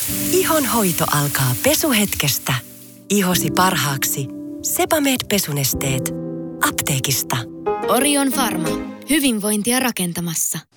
Ihon hoito alkaa pesuhetkestä. Ihosi parhaaksi. Sebamed-pesunesteet. Apteekista. Orion Pharma. Hyvinvointia rakentamassa.